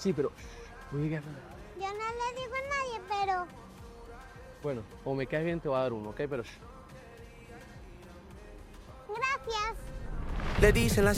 Sí, pero... Oiga, Yo no le digo a nadie, pero... bueno, o me caes bien, te voy a dar uno, ¿ok? Pero... Gracias. Le dicen la